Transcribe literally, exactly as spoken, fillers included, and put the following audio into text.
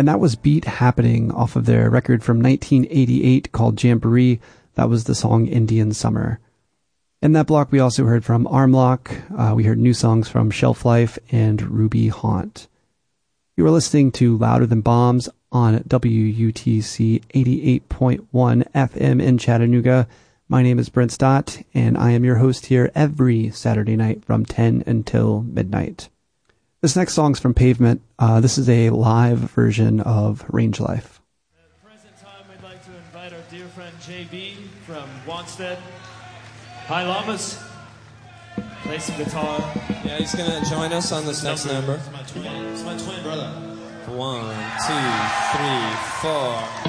And that was Beat Happening off of their record from nineteen eighty-eight called Jamboree. That was the song Indian Summer. In that block, we also heard from Armlock. Uh, we heard new songs from Shelf Life and Ruby Haunt. You were listening to Louder Than Bombs on W U T C eighty-eight point one F M in Chattanooga. My name is Brent Stott, and I am your host here every Saturday night from ten until midnight. This next song's from Pavement. Uh, this is a live version of Range Life. At the present time, we'd like to invite our dear friend J B from Wanstead. Hi, Llamas. Play some guitar. Yeah, he's going to join us on this next number. It's my twin. It's my twin brother. One, two, three, four.